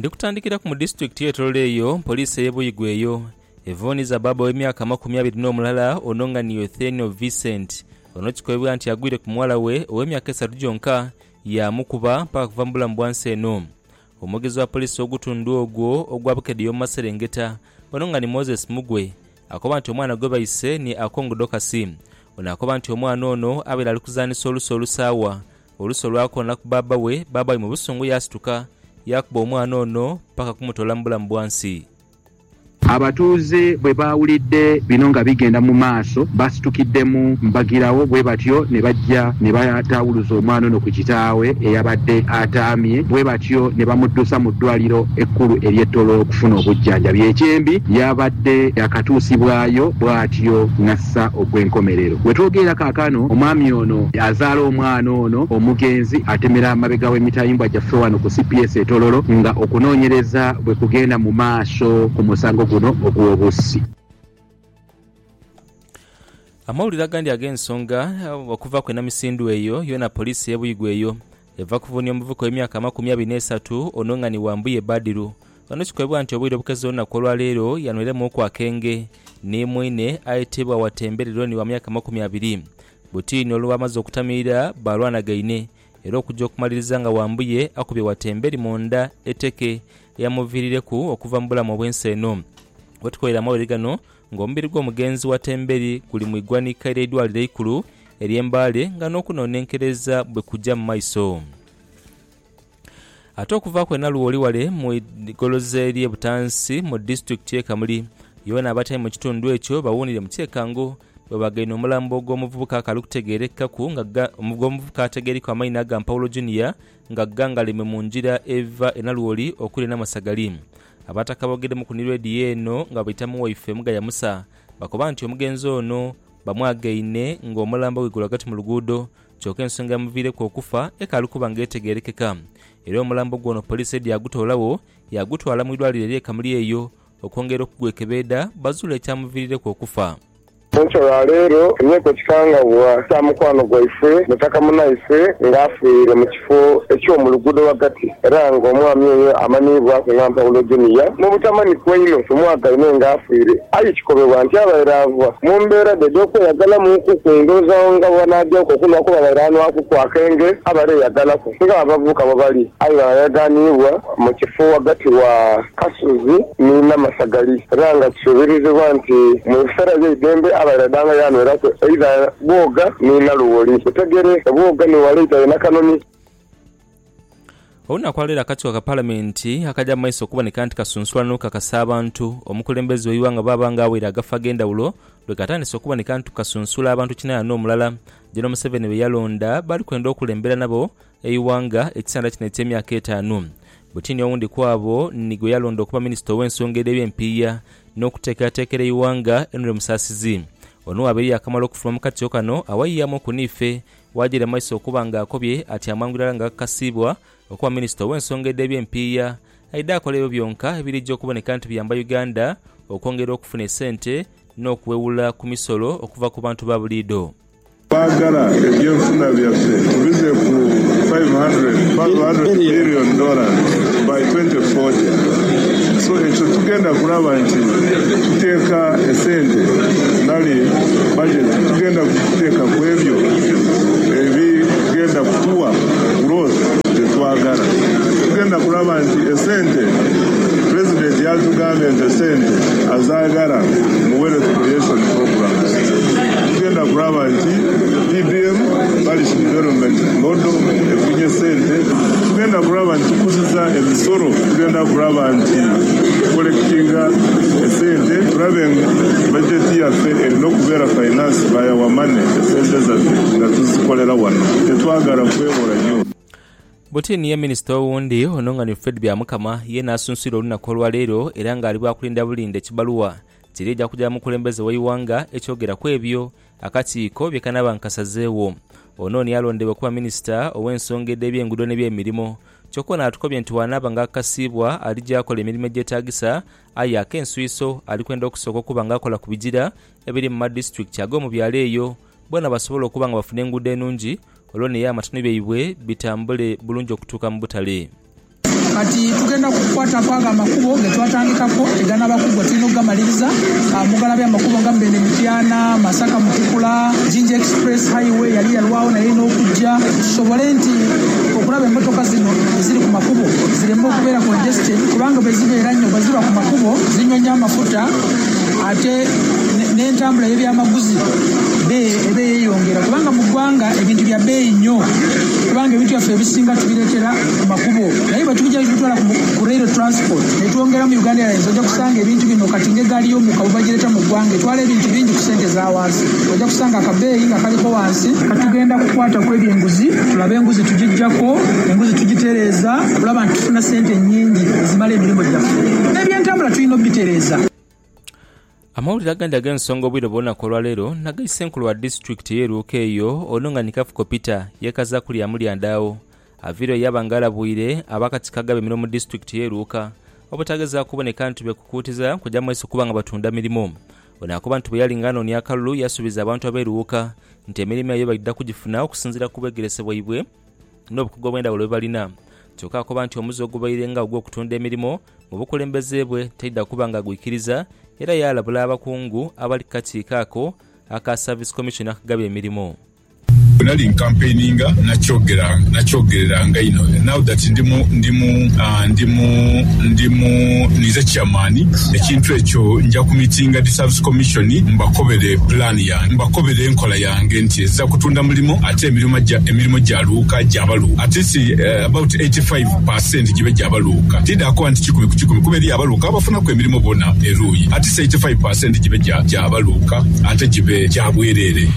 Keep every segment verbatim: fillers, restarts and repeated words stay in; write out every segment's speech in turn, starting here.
Ndikutandikira ku mu district y'Etololo eyo poliisi y'Ebuyigwe eyo evuniza baba w'emyaka makumi abiri n'omulala ononga ni Eugenio Vincent ono kikolebwa nti yagwire ku muwala we ow'emyaka esatu gyonka yamukuba mpaka kuva mu bulamu bwansi eno. Omwogezi wa poliisi ogutundu ogwo ogwa Bukedde y'omu Maserengeta ononga ni Moses Mugwe akoba nti omwana gwe bayise ni Akongo Dokasi. Ono akoba nti omwana ono abeera ali kuzaanisa oluso olusaawa oluso lwakona ku baba we baba we mu busungu yasituka yakuba omwana ono paka kumutola mu bulamu bwansi. Abatuuze bwe baawulidde bino nga bigenda mu maaso basitukiddemu mbagirawo bwe batyo ne bajja ne batawuluza omwana ono ku kitaawe eyabadde ataamye bwe batyo ne bamuddusa mu ddwaliro ekkulu ery'Etololo okufuna obujjanjabi. Ekyembi yabadde yakatuusibwayo bw'atyo nassa ogw'enkomerero. We twogera kaakano omwami ono azaala omwana ono omugenzi atemera amabega w'emitayimbwa gyaffe wano ku C P S Etololo nga okunoonyereza bwe kugenda mu maaso ku musango guno ogw'obussi. Amawulire agandi ag'ensonga okuva ku enamisindu eyo yona poliisi y'Ebuyigwe eyo eva kuvunya omuvuko w'emyaka makumi abiri n'esatu ononga ni Wambuye Badiru. Ono kikolebwa nti obwire obukeze olunaku olwaleero yanweremu ku akenge ne mwine ayitibwa Watemberero ni wa myaka makumi abiri. Butiini olwamaze okutamirira balwanagaine era okujja okumaliriza nga Wambuye akubye Watemberi monda eteke yamuviirireku okuva mu bulamu obw'ensi eno. Watukolera amawulire gano ng'omubiri gw'omugenzi wa Temberi guli mu iggwanika ery'eddwaliro ekkulu ery'Embale nga n'okunoonenkereza bwe kujja mu maiso. Ate okuva ku Naluwoli wale mu igoloze ery'e Butansi mu disitulikiti y'e Kamuli yona abatali mu kitundu ekyo bawuunire mu kyekango bwe bagenda omulambo gw'omuvubuka akalu kutegeerekkaku nga omuvubuka ategeereka amayina aga Mpawulo Junior nga ggangaleme mu njira eva e Naluwoli okuli n'Amasagali. Abataka boogedde mu kunirwa ediyo eno nga bayitamu waife Mugaya Musa bakoba nti omugenzi ono bamwagaine ng'omulambo gwe gulagati mu luguudo kyokka ensonga yamuviireku okufa ekaali kuba ng'etegeerekeka. Era omulambo gwono poliisi eddi yagutoolawo yagutwala mu ddwaliro ery'e Kamuli eyo okwongera okugwekebeeda bazuula ekyamuviirireku okufa. Nchora leero nyeko kikangabwa kya mukwano gwaife mutaka munaife ngaafiire mu kifo eky'omu luguudo wakati era ng'omwami oyo amanyiibwa ku nga Mpawulo Junior mu butamani kwino tumwagaine ngaafiire ayi kikobebwa nti abaire ava mu mbeera dedde okweyagalamuku kwendoozawo nga bwanaajja okukunako babaire anwaku ku akenge abaire eyagalaku nga abavubuka bwe bali ayi bayaganiibwa mu kifo wagati wa Kasuzi ni Namasagali era nga kisuubirizibwa nti mu biseera by'eddembe abaradanga yanwera ko either boga ni Naluwoli kutegere boga ni walita na kanoni. Ona kwalera kati wa parliament akaja maiso kuboneka nti kasunsulano kakasa abantu omukulembeze oyiwanga babanga awera agafa genda ulo lwekatandise okuboneka nti kasunsula abantu kinaya n'omulala General Museveni be yalonda bali kwenda okulembera nabo eyiwanga ekisanda kino eky'emyaka etaano. Butini owundi kwabo nigo yalonda okuba minisita w'ensonga eby'empiiya n'okuteekateekera eyiwanga Henry Musasizi. Ono abiri akamala okufuna mu katyo kano awayiyamu kunife wajira maiso okuba nga akobye ati amangulira nga akasibwa okuba minisita w'ensonga eby'empiiya aida akoleyo byonka ebirijja okuboneka nti biyamba Uganda okwongera okufuna esente n'okuwewula ku misolo okuva ku bantu ba buliido. Bagala ebyenfuna byaffe tubize ku five hundred million dollars by twenty forty. So ekyo tugenda kulaba nti tuteeka esente nali budget tugenda kuteeka ku ebyo ebigenda kutuwa growth tetwagala. Tugenda kulaba nti esente president yatugambye nti esente azaagala mu wealth creation programs. Tugenda kulaba nti P D M Parish Development Model efunye sente. Tugenda kulaba nti tukuziza emisoro. Tugenda kulaba nti collectinga esente tulabe budget yaffe erina okubeera finance by our money esente zaffe nga tuzikolera wano. Tetwagala kwewola nnyo. Butini ya minisita owundi ononga ni Fred Byamukama ye n'asunsuira olunaku olwaleero era ng'ali bwakulinda bulinde kibaluwa kirijja kujja mukulembeze w'eyiwanga ekyogera ku ebyo akakiiko bye kanaba nkasazeewo. Ono ni yalondebwa kuba minisita ow'ensonga eby'enguudo n'eby'emirimu kyokka n'atukobye nti wanaaba ng'akasiibwa alijja akola emirimu egyetaagisa aye ak'enswiso ali kwenda okusooka okuba ng'akola ku bigira ebiri mu madistrict ag'omu byalo eyo bona basobola okuba nga bafuna enguudo ennungi olwo naye amatoni byaibwe bitambule bulungi okutuuka mu butale. kati tugenda kukwata kwaga amakubo ge twatandikako tegana bakubwa tulina okugamaliriza mugala bya amakubo nga Mbende Mityana Masaka Mutukula Jinja Express Highway yali yalwawo naye n'okujja tusobole nti okulaba emmotoka zino eziri ku makubo zireme okubeera congested kubanga bwe zibeera nnyo bwe ziba ku makubo zinyonya amafuta ate n'entambula y'ebyamaguzi eba yeeyongera kubanga mu ggwanga ebintu bya bbeeyi nnyo kubanga ebintu byaffe ebisinga tubireetera ku makubo naye bwe tubijja bitutwala ku rail transport ne twongera mu Uganda Airlines ojja kusanga ebintu bino kati ng'eggaali y'omukka bwe bagireeta mu ggwanga etwala ebintu bingi ku ssente za wansi ojja kusanga akabeeyi nga kaliko wansi katugenda kukwata ku ebyenguzi tulabe enguzi tugijjako enguzi tugitereeza kulaba nti tufuna ssente nnyingi ezimala emirimu gyaffe n'ebyentambula tulina obitereeza. Amawulire agandi ag'ensonga obwire bw'olunaku olwaleero nagayise enkulu wa disitulikiti y'eruuka eyo ono nga Nikafuko Peter yeekaza kulyamu lyandaawo aviiro yabanga alabwire abakati kagaba emirimu mu disitulikiti y'eruuka obutagezaako kuboneka nti bekukuutiza kujja mu maaso kuba nga batunda mirimu ono akuba nti bwe yalinga anoonya akalulu yasuubiza abantu ab'eruuka nti emirimu eyo bagenda kugifuna okusinziira ku bwegeresebwa ibwe n'obukugu obw'endawulo bwe balina kyokka akuba nti omuzi ogubaire nga ogw'okutunda emirimu mu bukulembeze bwe tedda kuba nga agwikiriza era yalabula abakungu abali kakiiko ako aka Service Commission akagaba emirimu. Nali campaigninga nakyogera nakyogereranga ino now that ndimu ndimu uh, ndimu ndimu nize chairman ekintu ekyo nja ku meetinga di Service Commission mbakobere plan ya mbakobere enkola yange nti eza kutunda mulimo ate emirimu ja emirimu jaluka jabalu at least uh, about eighty-five percent jibe jabaluka tida ko anti kikumi kikumi kuberi abaluka abafuna ku emirimu bona eruyi at least eighty-five percent jibe jabaluka ate jibe jabwerere.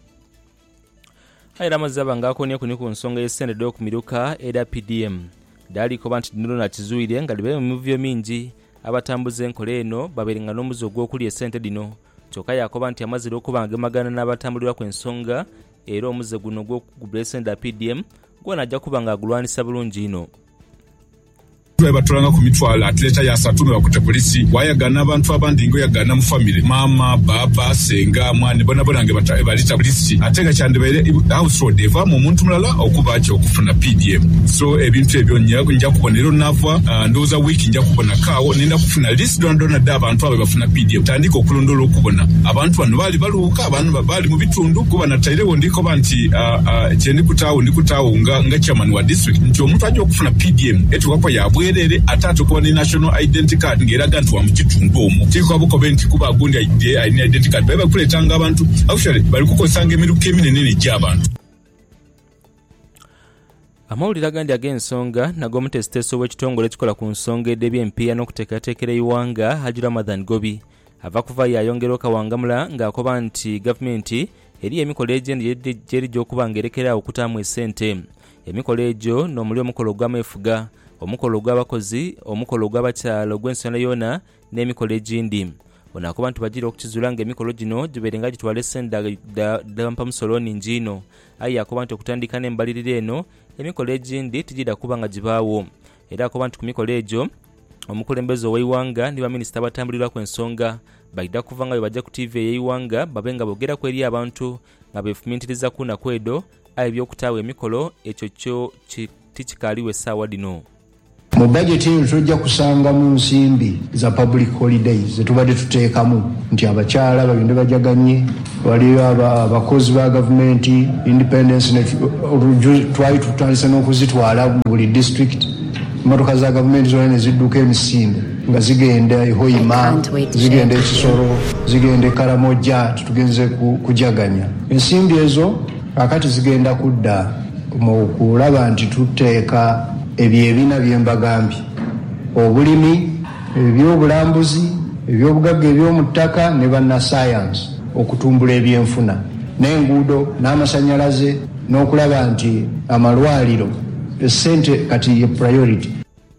Aira mazaba ngakonie kuni ku nsonga y'essente d'okumiruka eda P D M daliko banti dino nakizuire nga libe mu muvyo mingi abatambuze enkola eno baberinga n'omuzi ogw'okuli essente dino kyokka yakoba nti amazire okubanga magana n'abatambulira ku ensonga era omuze guno gw'okugula essente P D M gwona ajja kuba nga agulwanisa bulungi ino. Batulanga ku mitwalo atleta ya satume bakute polisi wayagana abantu abandi ngo yagana mu family mama baba senga mwana bona bona nge balita polisi atega cyane bere house road eva mu muntu mulala okuba cyo okufuna P D M so ebintu ebyo nyago njya kubonero nava uh, ndoza wiki njya kubona kawo nenda kufuna list don don da abantu abe bafuna P D M tandika okulondolo okubona abantu bano bali baluka abantu bali mu bitundu kuba na taire wondiko banti uh, uh, cyene kutawo ndikutawo nga nga chairman wa district nti omuntu ajja okufuna P D M etuwapa yabwe erere atatu kwa ni national identity card ngeraga ntu wa mukitundu omu tiko abuko benti kuba gundi idea I identity card baba kuletanga abantu actually bali kukosanga emiruka eminene gy'abantu. Amawulire agandi ag'ensonga nago mutesiteeso w'ekitongole ekikola ku nsonga edebya empiya n'okuteekateekera iwanga Haji Ramadan Gobi ava kuva yayongera okawangamula ng'akoba nti gavumenti eri emikola egyendi gyeri gy'okuba ng'erekera okutaamu essente emikola egyo n'omuli omukolo gw'ameefuga omukolo gw'abakozi omukolo gw'abakyalo gw'ensonga yona n'emikolo egindi ono akuba nti bagira okukizuula ng'emikolo gino gibeerenga gitwala essente dampa musolo nningi ino aye akuba nti okutandika n'embalirira eno emikolo egindi tigira kuba nga gibaawo era akuba nti ku mikolo egyo omukulembeze ow'eiwanga ne baminisita abatambulirwa ku ensonga bagida kuva nga bwe bajja ku T V ey'eiwanga babe nga boogeraku eri abantu nga beefumintiriza ku nnaku edo aye eby'okutaawa emikolo ekyo kyo tikikaaliwo essaawa dino. Mu budget eyo tujja kusanga mu nsimbi za public holidays zetubadde tuteekamu nti abakyala babinde bajaganye waliyo abakozi ba government independence twali tutandise n'okuzitwala mu buli district motoka za government zona ne zidduka emisinde nga zigenda ehoima zigenda ekisoro zigenda Karamoja tugenze kujaganya ensimbi ezo akati zigenda kudda mu kulaba nti tuteeka ebyebina byembagambye obulimi ebyobulambuzi ebyobugagga ebyomuttaka ne banna science okutumbula ebyenfuna n'enguudo n'amasanyalaze n'okulaba nti amalwaliro essente kati ye priority.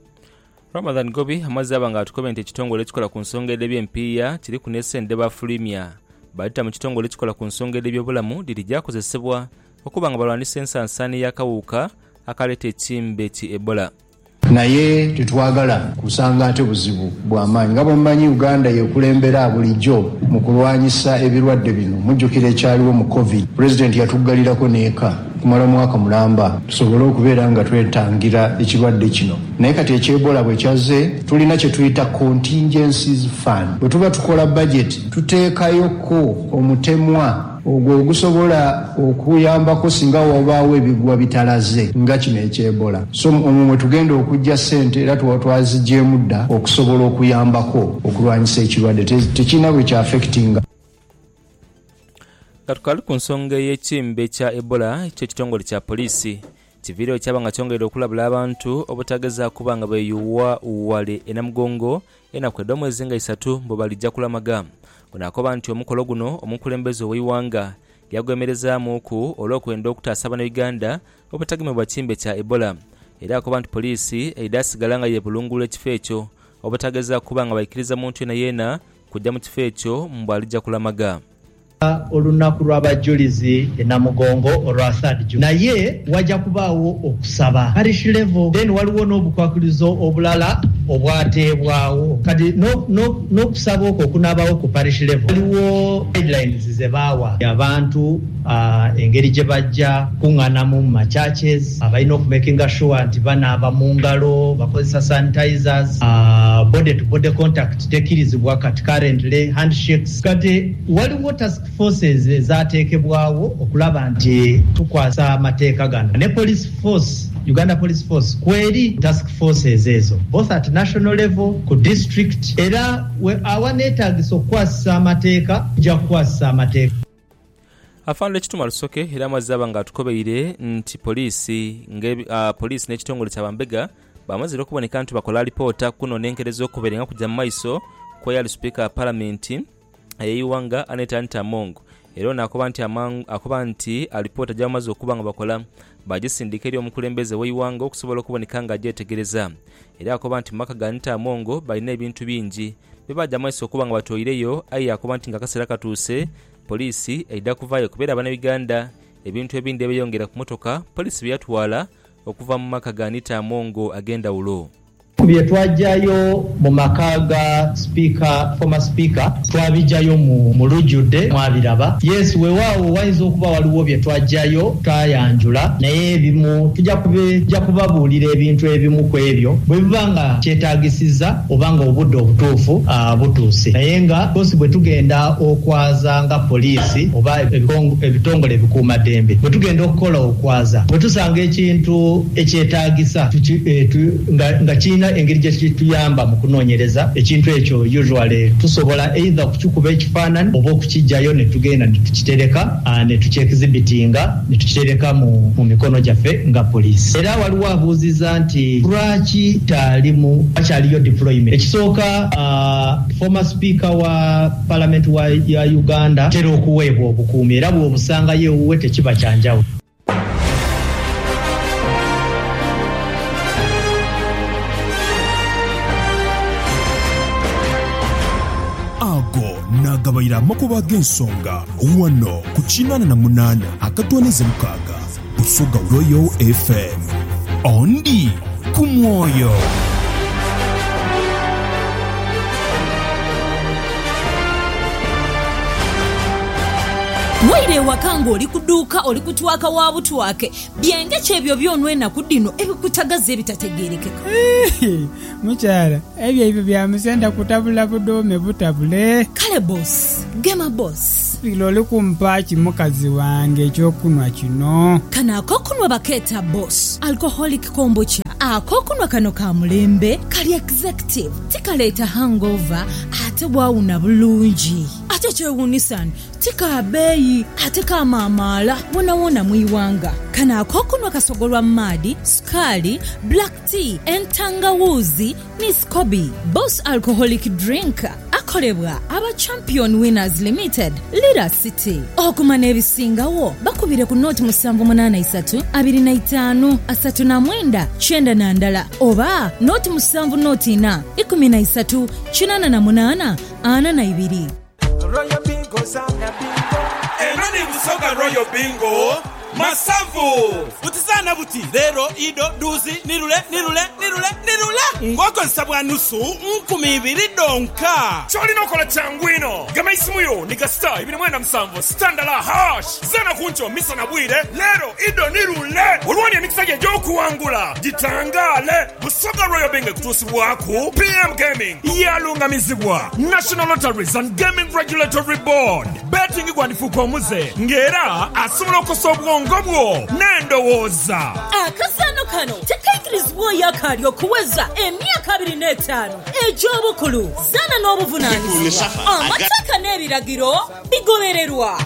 Ramadan Gobi amaze abanga atukobe nti ekitongole ekikola ku nsonga edebya empiya kiri ku n'essente bafulimya bayita mu kitongole ekikola ku nsonga edebyobulamu liri gyakozesebwa okuba nga balwanisa ensansani y'akawuka akaleta ekimbe ki Ebola. Naye tetwagala kusanga ate buzibu bw'amaanyi nga bw'omanyi Uganda yekulembera bulijjo mu kulwanyisa ebirwadde bino mujjukira ekyaliwo mu COVID president yatuggalirako n'eka kumala omwaka mulamba tusobole okubeera nga twetangira ekirwadde kino. Naye kati ekyebola bwe kyaze tulina kye tuyita contingencies fund. Bwe tuba tukola budget tuteekayoko omutemwa ogwo ogusobola okuyambako singa wabaawo ebigwa bitalaze nga kino ekyebola. So omwo mwe tugenda okujja ssente era twaziggyemu dda okusobola okuyambako okulwanyisa ekirwadde tekirina bwe kya affectinga. Katukali ku nsonga y'ekimbe kya Ebola ky'ekitongole kya poliisi kiviiriyo kyaba nga kyongedde okulabula abantu obutageza kuba nga beeyuwa wale enamugongo enakwedde omwezi nga isatu mbu balijja kulamaga. Guno akoba nti omukolo guno omukulembeze ow'eiwanga yagwemerezaamuku olw'okwenda okutaasa bannayuganda obutagemebwa kimbe kya Ebola. Era akoba nti poliisi eidde asigala nga yeebulungulula ekifo ekyo obutageza kuba nga baikiriza muntu yena yena kujja mu kifo ekyo mbu alijja kulamaga. Olunaku lw'abajulizi enamugongo olwa third June naye wajja kubaawo okusaba parish level, then waliwo n'obukwakulizo obulala obwateebwawo kati n'okusaba okwo okunaabawo ku parish level. Waliwo guidelines ze baawa abantu uh, engeri gye bajja kuŋŋaanamu mu churches, abalina okumakinga sure nti banaaba mu ngalo bakozesa sanitizers, uh, body to body contact tekirizibwa kati currently handshakes. Kati waliwo task forces ezateekebwawo okulaba nti tukwasa amateeka gano ne police force, Uganda Police Force kweri task forces ezo both at national level ku district era awaneetaagisa okukwasisa amateeka ja kukwasisa amateeka. Afande kituma lusoke era amazaba nga tukobeire nti poliisi nge uh, poliisi n'ekitongole ky'abambega bamazira okuboneka nti bakola alipoota kuno n'enkerezo okubeera nga kujja mu maiso kwa yali speaker parliament eyeiwanga Aneta Ntamongo. Era nakoba nti akoba nti alipoota gyamaze okuba nga bakola bagisindika eri omukulembeze w'eiwanga okusobola okuboneka nga agyetegereza. Era akoba nti maka ga Ntamongo balina ebintu bingi bibajja maiso okuba nga batoyireyo, ayi akoba nti nga kaseera katuuse poliisi eidda kuvaayo kubeera bannayuganda ebintu ebindi ebiyongera ku motoka poliisi byatwala okuva mu maka ga Ntamongo agenda ulo. Bye twajjayo mu maka ga speaker, former speaker twabijjayo mu mulujjudde mwabiraba. Yes, weewaawo wayinza okuba waliwo bye twajjayo twayanjula naye ebimu tujja kubijja kubabuulira ebintu ebimu ku ebyo bwe biba nga kyetaagisiza oba nga obudde obutuufu uh, butuuse. Naye nga kosi bwe tugenda okwaza nga poliisi oba ebitongole ebikuumaddembe bwe tugenda okukola okwaza bwe tusanga ekintu ekyetaagisa eh, nga, nga kiina engeri gye kituyamba mu kunoonyereza ekintu ekyo usually tusobola either kukikuba ekifaananyi oba okukijjayo ne tugenda ne tukitereka ne tukyekizibitinga ne tukitereka mu, mu mikono gyaffe nga poliisi. Era waliwo abuuziza nti lwaki taalimu akyaliyo deployment. Ekisooka uh, former speaker wa parliament wa ya Uganda tera okuweebwa obukuumi era bw'obusangayo ewuwe tekiba kyanjawulo. Nagabayira makuba g'ensonga wano ku kinana na munana akatwaneze mukaaga Busoga Royal F M ondi ku mwoyo. Waire wakanga oli kuduuka oli kutwaka wa butwake byenge kyebyo byonwena kudino ebikutagaze ebitategerekeka. Mukyala ebyo ebyo byamusenda kutabula budome butabule. Kale boss gema boss bilole kumpaki mukazi wange ekyokunwa kino. Kana akokunwa baketa boss alcoholic kombucha. Akokunwa kano ka mulembe kali executive tikaleta hangover ate bwawuna bulungi ate kyewunisani tikabeyi ate kamamala wona wona mwiwanga. Kana akokunwa kasogolwa madi sukali black tea entangawuzi ni scoby. Boss alcoholic drink akolebwa aba Champion Winners Limited Lira City. Okumana ebisingawo bakubire ku noti musanvu munana isatu abiri na itaano asatu na mwenda chenda na ndala oba noti musanvu noti na ikumi na isatu chinana na munana ana na ibiri. Royal Bingo sana bingo enani Busoga Royal Bingo masavu utizana buti zero ido duzi nirule nirule nirule nirule ngokozesa bwa nusu nkumi ibiri donka kyolina okola kyangu ino gama isimu yo ni ga star ibiri mwenda musanvu standala hash zana kuncho misa na bwire lero ido nirule olwani emikisa gye gy'okuwangula gitangale Busoga Royal Bingo kutusibwaku P M Gaming yalungamizibwa National Lotteries and Gaming Regulatory Board betting igwandifuka omuze ngera asobola okukosa obwongo bwo n'endowooza akasano kano tekaikirizibwa yakali okuweza emyaka abiri n'etaano egy'obukulu zana n'obuvunaanyizibwa amateeka n'ebiragiro bigobererwa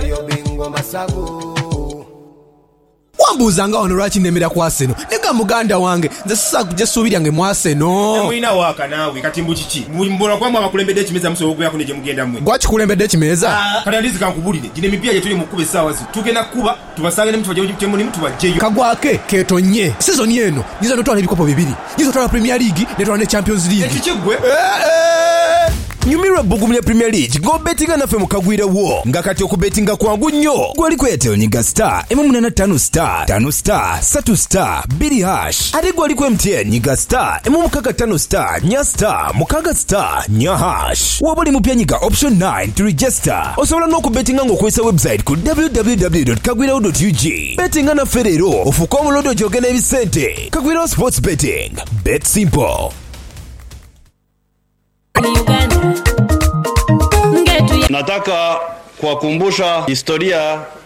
wambuuza nga ono lwaki nemera ku Arsenal nega muganda wange nze sisa kujja suubiryange mu Arsenal mwina waka naawe kati mbu kiki mbula kwamu abakulembedde ekimeza musobola okuyako ne gye mugenda mmwe gwakikulembedde ekimeza kati andizi kankubulire gino emipiira gye tuli mu kkuba essaawa zi tugenda kuba tubasange ne mutubajeyo temulimu tubajjeyo kagwake ketonye sizoni eno nyiza notwala ebikopo bibiri nyiza otwala Premier League netwala ne Champions League ekikiggwe nyumirwa bugumya Premier League go betinga naffe mukagwire wo nga kati okubetinga kwangu nnyo gwali kwetero nyiga star emu munana ttaano star ttaano star ssatu star bbiri hash ate gwali ku M T N nyiga star emu mukaaga ttaano star nnya star mukaaga star nnya hash woba oli mupya nyiga option nine to register osobola n'okubetinga ng'okozesa website ku w w w dot kagwirawo dot u g betinga naffe leero ofuuke omulondo gyogena ebisente Kagwirawo sports betting bet simple. Nataka kuwakumbusha historia